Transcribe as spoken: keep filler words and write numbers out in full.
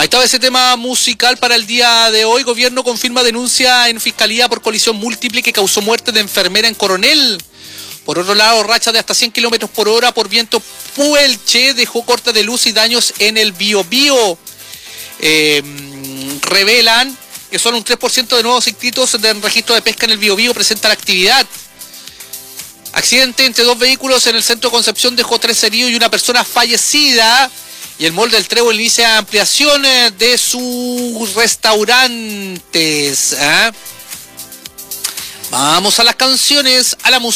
Ahí estaba ese tema musical para el día de hoy. Gobierno confirma denuncia en fiscalía por colisión múltiple que causó muerte de enfermera en Coronel. Por otro lado, racha de hasta cien kilómetros por hora por viento Puelche dejó corte de luz y daños en el Biobío. Eh, revelan que solo un tres por ciento de nuevos inscritos del registro de pesca en el Biobío presentan actividad. Accidente entre dos vehículos en el centro de Concepción dejó tres heridos y una persona fallecida. Y el Mall del Trébol inicia ampliación de sus restaurantes. ¿eh? Vamos a las canciones, a la música.